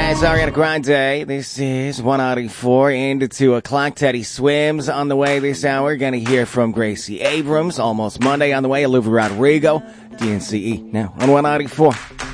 It's Ariana Grande. This is 194 into 2 o'clock. Teddy Swims on the way this hour. Gonna hear from Gracie Abrams. Almost Monday on the way. Olivia Rodrigo. DNCE now on 194.